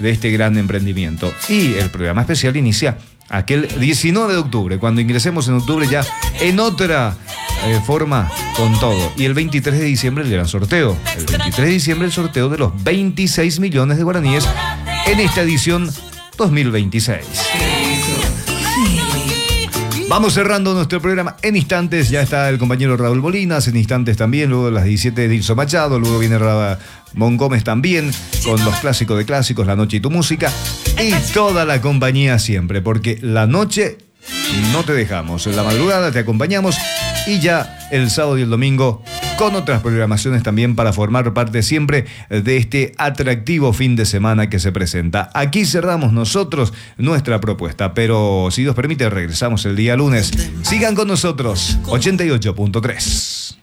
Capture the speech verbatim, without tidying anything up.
de este gran emprendimiento. Y el programa especial inicia aquel diecinueve de octubre, cuando ingresemos en octubre ya en otra eh, forma con todo. Y el veintitrés de diciembre el gran sorteo. El veintitrés de diciembre el sorteo de los veintiséis millones de guaraníes en esta edición dos mil veintiséis. Vamos cerrando nuestro programa. En instantes ya está el compañero Raúl Bolinas, en instantes también, luego de las diecisiete Dilso Machado, luego viene Ramón Gómez también, con los clásicos de clásicos, La Noche y tu Música, y toda la compañía siempre, porque la noche no te dejamos, en la madrugada te acompañamos, y ya el sábado y el domingo con otras programaciones también para formar parte siempre de este atractivo fin de semana que se presenta. Aquí cerramos nosotros nuestra propuesta, pero si Dios permite regresamos el día lunes. Sigan con nosotros, ochenta y ocho punto tres.